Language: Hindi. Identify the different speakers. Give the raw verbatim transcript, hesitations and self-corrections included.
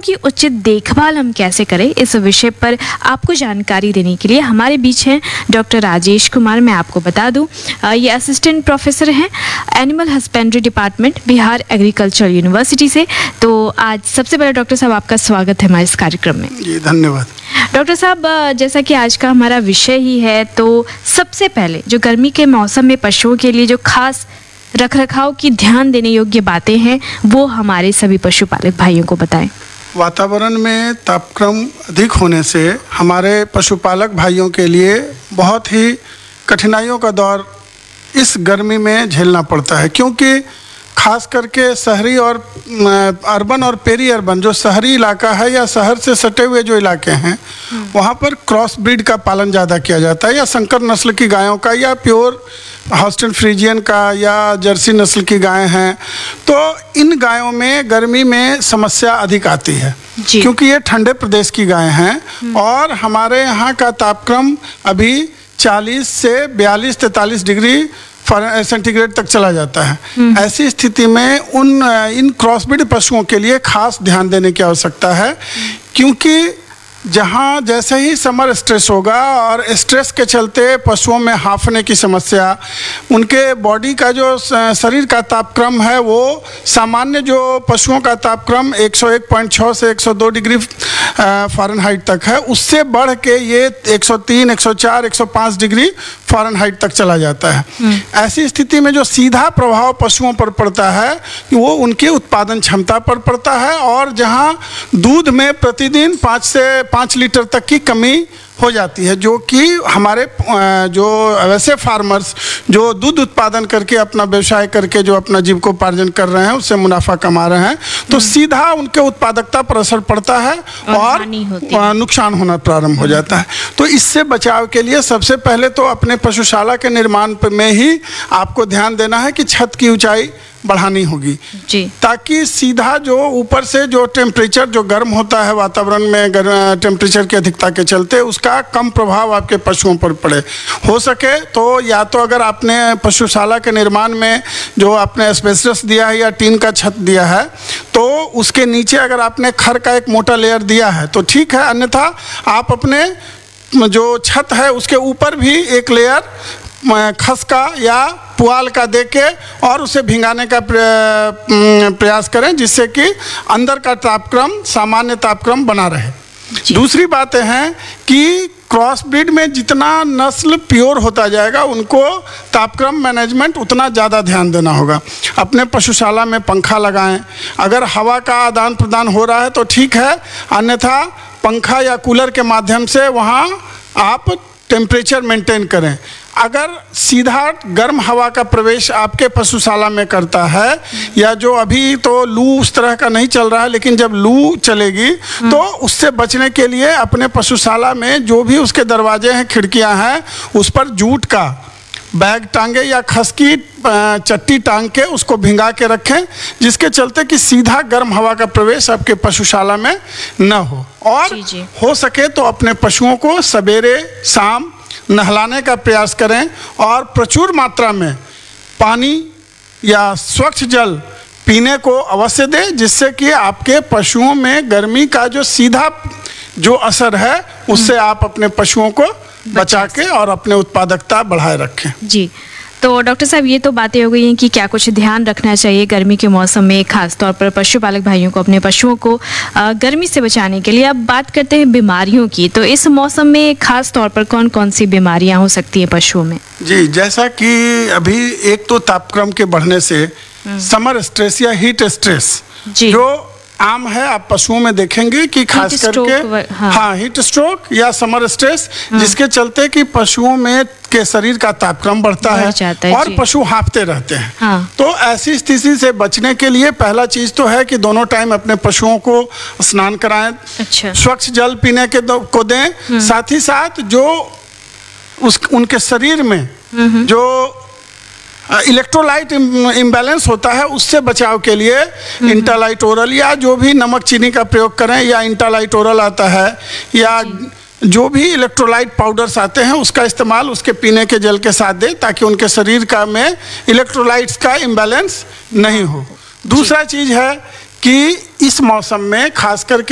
Speaker 1: की उचित देखभाल हम कैसे करें, इस विषय पर आपको जानकारी देने के लिए हमारे बीच हैं डॉक्टर राजेश कुमार। मैं आपको बता दूं, ये असिस्टेंट प्रोफेसर हैं animal husbandry department, Bihar agriculture university से। तो आज सबसे पहले डॉक्टर साहब आपका स्वागत है हमारे इस कार्यक्रम में।
Speaker 2: जी धन्यवाद।
Speaker 1: डॉक्टर साहब, जैसा कि आज का हमारा विषय ही है, तो सबसे पहले जो गर्मी के मौसम में पशुओं के लिए जो खास रखरखाव की ध्यान देने योग्य बातें हैं, वो हमारे सभी पशुपालक भाइयों को बताएं।
Speaker 2: वातावरण में तापक्रम अधिक होने से हमारे पशुपालक भाइयों के लिए बहुत ही कठिनाइयों का दौर इस गर्मी में झेलना पड़ता है, क्योंकि खास करके शहरी और अर्बन और पेरी अर्बन जो शहरी इलाका है या शहर से सटे हुए जो इलाके हैं, वहाँ पर क्रॉस ब्रीड का पालन ज़्यादा किया जाता है, या संकर नस्ल की गायों का, या प्योर हॉस्टन फ्रीजियन का, या जर्सी नस्ल की गायें हैं। तो इन गायों में गर्मी में समस्या अधिक आती है, क्योंकि ये ठंडे प्रदेश की गायें हैं और हमारे यहाँ का तापक्रम अभी चालीस से बयालीस तैंतालीस डिग्री सेंटीग्रेड तक चला जाता है। ऐसी स्थिति में उन इन क्रॉसब्रीड पशुओं के लिए खास ध्यान देने की आवश्यकता है, क्योंकि जहाँ जैसे ही समर स्ट्रेस होगा और स्ट्रेस के चलते पशुओं में हांफने की समस्या, उनके बॉडी का जो शरीर का तापक्रम है वो सामान्य जो पशुओं का तापक्रम एक सौ एक पॉइंट छह से एक सौ दो डिग्री फ़ारेनहाइट तक है, उससे बढ़ के ये एक सौ तीन, एक सौ चार, एक सौ पाँच डिग्री फ़ारेनहाइट तक चला जाता है। ऐसी स्थिति में जो सीधा प्रभाव पशुओं पर पड़ता है वो उनकी उत्पादन क्षमता पर पड़ता है, और जहाँ दूध में प्रतिदिन पाँच से पाँच लीटर तक की कमी हो जाती है, जो कि हमारे जो वैसे फार्मर्स जो दूध उत्पादन करके अपना व्यवसाय करके जो अपना जीविकोपार्जन कर रहे हैं, उससे मुनाफा कमा रहे हैं, तो सीधा उनके उत्पादकता पर असर पड़ता है और, और नुकसान होना प्रारंभ हो जाता है। तो इससे बचाव के लिए सबसे पहले तो अपने पशुशाला के निर्माण में ही आपको ध्यान देना है कि छत की ऊंचाई बढ़ानी होगी जी, ताकि सीधा जो ऊपर से जो टेम्परेचर जो गर्म होता है वातावरण में टेम्परेचर की अधिकता के चलते, उसका कम प्रभाव आपके पशुओं पर पड़े। हो सके तो या तो अगर आपने पशुशाला के निर्माण में जो आपने एस्बेस्टस दिया है या टीन का छत दिया है, तो उसके नीचे अगर आपने खर का एक मोटा लेयर दिया है तो ठीक है, अन्यथा आप अपने जो छत है उसके ऊपर भी एक लेयर खसका या पुआल का देके और उसे भिंगाने का प्रयास करें, जिससे कि अंदर का तापक्रम सामान्य तापक्रम बना रहे। दूसरी बात है कि क्रॉस ब्रीड में जितना नस्ल प्योर होता जाएगा, उनको तापक्रम मैनेजमेंट उतना ज़्यादा ध्यान देना होगा। अपने पशुशाला में पंखा लगाएं, अगर हवा का आदान प्रदान हो रहा है तो ठीक है, अन्यथा पंखा या कूलर के माध्यम से वहाँ आप टेम्परेचर मेंटेन करें। अगर सीधा गर्म हवा का प्रवेश आपके पशुशाला में करता है, या जो अभी तो लू उस तरह का नहीं चल रहा है, लेकिन जब लू चलेगी तो उससे बचने के लिए अपने पशुशाला में जो भी उसके दरवाजे हैं, खिड़कियां हैं, उस पर जूट का बैग टांगे या खस की चट्टी टांग के उसको भिंगा के रखें, जिसके चलते कि सीधा गर्म हवा का प्रवेश आपके पशुशाला में न हो। और जी जी। हो सके तो अपने पशुओं को सवेरे शाम नहलाने का प्रयास करें और प्रचुर मात्रा में पानी या स्वच्छ जल पीने को अवश्य दें, जिससे कि आपके पशुओं में गर्मी का जो सीधा जो असर है उससे आप अपने पशुओं को बचा के और अपने उत्पादकता बढ़ाए रखें।
Speaker 1: जी, तो डॉक्टर साहब, ये तो बातें हो गई हैं कि क्या कुछ ध्यान रखना चाहिए गर्मी के मौसम में, खास तौर पर पशुपालक भाइयों को अपने पशुओं को गर्मी से बचाने के लिए। अब बात करते हैं बीमारियों की, तो इस मौसम में खास तौर पर कौन कौन सी बीमारियां हो सकती हैं पशुओं में?
Speaker 2: जी, जैसा कि अभी एक तो तापक्रम के बढ़ने से समर स्ट्रेस या हीट स्ट्रेस जो आम है, आप पशुओं में देखेंगे कि खास करके हाँ, हाँ हीट स्ट्रोक या समर स्ट्रेस, जिसके चलते कि पशुओं में के शरीर का तापक्रम बढ़ता है, है और पशु हाँफते रहते हैं। हाँ। तो ऐसी स्थिति से बचने के लिए पहला चीज तो है कि दोनों टाइम अपने पशुओं को स्नान कराएं, अच्छा। स्वच्छ जल पीने के को दें, साथ ही साथ जो उस उनके शरीर में जो इलेक्ट्रोलाइट इम्बैलेंस होता है, उससे बचाव के लिए इंटालाइट ओरल या जो भी नमक चीनी का प्रयोग करें, या इंटालाइट ओरल आता है, या जो भी इलेक्ट्रोलाइट पाउडर्स आते हैं उसका इस्तेमाल उसके पीने के जल के साथ दें, ताकि उनके शरीर का में इलेक्ट्रोलाइट्स का इम्बैलेंस नहीं हो। दूसरा चीज़ है कि इस मौसम में खास करके